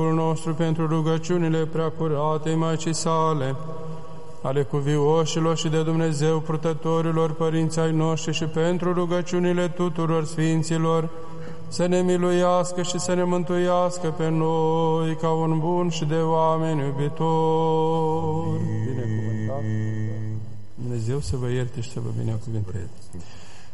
nostru pentru rugăciunile preacuratei Maicii sale, ale cuvioșilor și de Dumnezeu purtătorilor părinții ai noștri și pentru rugăciunile tuturor sfinților, să ne miluiască și să ne mântuiască pe noi ca un bun și de oameni iubitori. Binecuvântat Dumnezeu să vă ierte și să vă binecuvânteze.